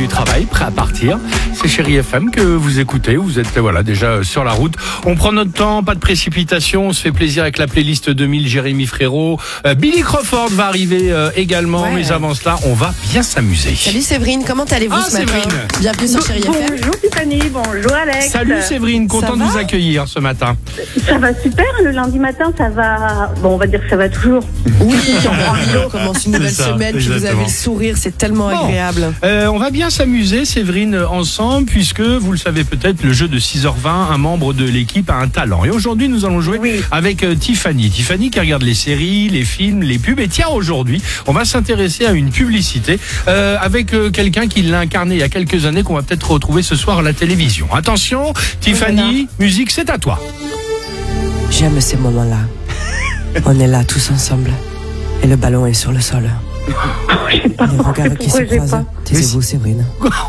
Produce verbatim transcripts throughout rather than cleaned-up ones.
du travail, prêt à partir. C'est Chérie F M que vous écoutez, vous êtes voilà déjà sur la route. On prend notre temps, pas de précipitation, on se fait plaisir avec la playlist deux mille, Jérémy Frérot. Euh, Billy Crawford va arriver euh, également, ouais. Mais avant cela, on va bien s'amuser. Salut Séverine, comment allez-vous ah, ce matin? Séverine. Bienvenue sur Chérie F M. Bonjour Tiffany, bonjour Alex. Salut Séverine, content de vous accueillir ce matin. Ça va super, le lundi matin ça va, bon on va dire que ça va toujours. Oui, on commence une nouvelle ça, semaine, puis vous avez le sourire, c'est tellement bon. agréable. Euh, on va bien s'amuser Séverine ensemble, puisque vous le savez peut-être, le jeu de six heures vingt, un membre de l'équipe a un talent. Et aujourd'hui nous allons jouer oui. avec euh, Tiffany. Tiffany qui regarde les séries, les films, les pubs. Et tiens, aujourd'hui, on va s'intéresser à une publicité euh, avec euh, quelqu'un qui l'a incarné il y a quelques années, qu'on va peut-être retrouver ce soir à la télévision. Attention, Tiffany, oh musique, c'est à toi. J'aime ces moments-là. On est là tous ensemble. Et le ballon est sur le sol. Les regards qui se croisent. Taisez-vous, Séverine.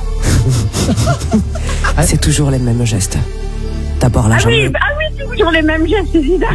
C'est toujours les mêmes gestes. D'abord la ah jambe. Oui, ah oui, c'est toujours les mêmes gestes, c'est Zidane.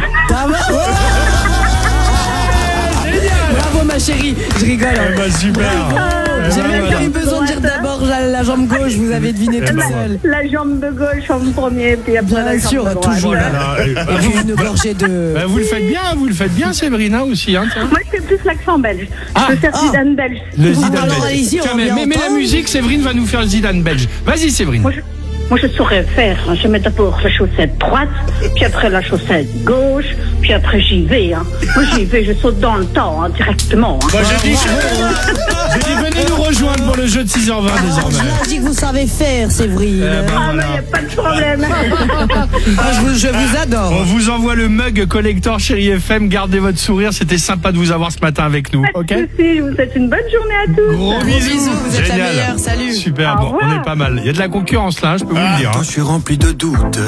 Bravo ma chérie, je rigole. Eh ben, super. J'ai même pas eu besoin de dire d'abord la, la jambe gauche, vous avez deviné tout seul. La jambe de gauche en premier, puis après bien la sûr, jambe de droite. toujours. Et puis une gorgée de... Ben, vous le faites bien, vous le faites bien Séverina aussi. Hein, moi je fais plus l'accent belge, ah, je fais ah, Zidane belge. Le Zidane ah, alors, belge. Tiens, mais, mais, mais la musique, Séverine va nous faire le Zidane belge. Vas-y Séverine. Moi, je... Moi, je saurais faire. Je mets d'abord la chaussette droite, puis après la chaussette gauche, puis après j'y vais. Hein. Moi, j'y vais, je saute dans le temps, hein, directement. Hein. Moi, je dis, je dis, venez nous rejoindre pour le jeu de six heures vingt désormais. Je dis que vous savez faire, Séverine. Eh ben, ah, voilà. mais il n'y a pas de problème. ah, je, vous, je vous adore. On vous envoie le mug collector Chérie F M. Gardez votre sourire. C'était sympa de vous avoir ce matin avec nous. Pas ok. de soucis, je vous souhaite une bonne journée à tous. Gros, Gros bisous. bisous, vous êtes Génial. la meilleure. Salut. Super, bon, on est pas mal. Il y a de la concurrence là, je peux ah, vous le dire. Quand je suis rempli de doutes.